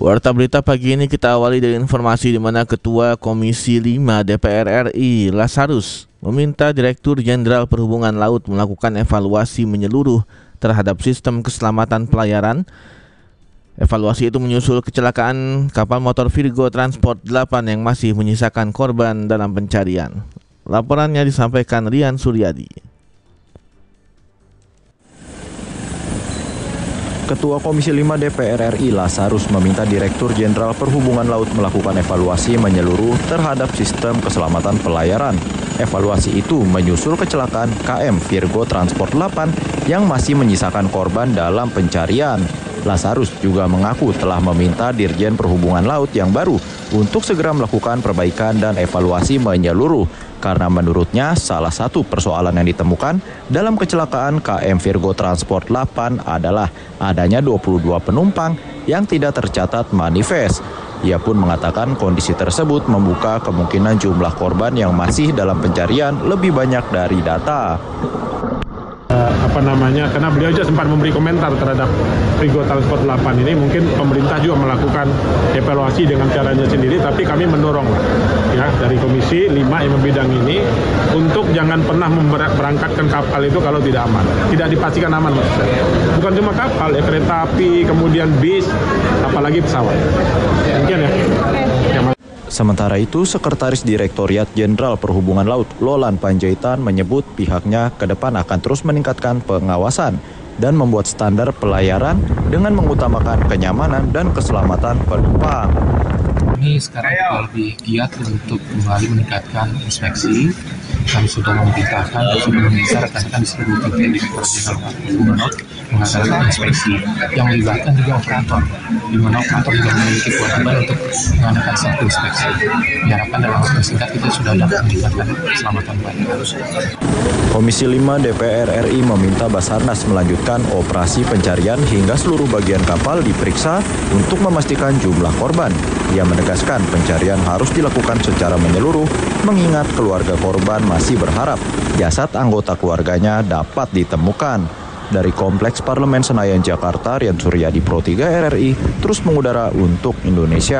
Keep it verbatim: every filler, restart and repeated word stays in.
Warta berita pagi ini kita awali dari informasi di mana Ketua Komisi lima D P R R I Lazarus meminta Direktur Jenderal Perhubungan Laut melakukan evaluasi menyeluruh terhadap sistem keselamatan pelayaran. Evaluasi itu menyusul kecelakaan kapal motor Virgo Transport delapan yang masih menyisakan korban dalam pencarian. Laporannya disampaikan Rian Suryadi. Ketua Komisi lima D P R R I Lazarus meminta Direktur Jenderal Perhubungan Laut melakukan evaluasi menyeluruh terhadap sistem keselamatan pelayaran. Evaluasi itu menyusul kecelakaan K M Virgo Transport delapan yang masih menyisakan korban dalam pencarian. Lazarus juga mengaku telah meminta Dirjen Perhubungan Laut yang baru untuk segera melakukan perbaikan dan evaluasi menyeluruh. Karena menurutnya salah satu persoalan yang ditemukan dalam kecelakaan K M Virgo Transport delapan adalah adanya dua puluh dua penumpang yang tidak tercatat manifest. Ia pun mengatakan kondisi tersebut membuka kemungkinan jumlah korban yang masih dalam pencarian lebih banyak dari data. Apa namanya, karena beliau juga sempat memberi komentar terhadap Virgo Transport delapan ini, mungkin pemerintah juga melakukan evaluasi dengan caranya sendiri, tapi kami mendorong ya dari Komisi lima yang membidang ini untuk jangan pernah memberangkatkan kapal itu kalau tidak aman, tidak dipastikan aman maksud saya. Bukan cuma kapal, ya, kereta api, kemudian bis, apalagi pesawat. Mungkin ya. Sementara itu, Sekretaris Direktoriat Jenderal Perhubungan Laut Lolan Panjaitan menyebut pihaknya ke depan akan terus meningkatkan pengawasan dan membuat standar pelayaran dengan mengutamakan kenyamanan dan keselamatan penumpang. Kami sekarang lebih giat untuk kembali meningkatkan inspeksi. Kami sudah memerintahkan dan sudah meminta rekan-rekan di seluruh titik di Perhubungan Laut mengadakan inspeksi yang melibatkan juga operator, di mana operator juga memiliki kewajiban untuk mengadakan satu inspeksi. Diharapkan dalam waktu singkat kita sudah dapat meningkatkan keselamatan pelayaran. Komisi lima D P R R I meminta Basarnas melanjutkan operasi pencarian hingga seluruh bagian kapal diperiksa untuk memastikan jumlah korban. Ia menegaskan pencarian harus dilakukan secara menyeluruh, mengingat keluarga korban masih berharap jasad anggota keluarganya dapat ditemukan. Dari Kompleks Parlemen Senayan Jakarta, Rian Suryadi Pro tiga R R I terus mengudara untuk Indonesia.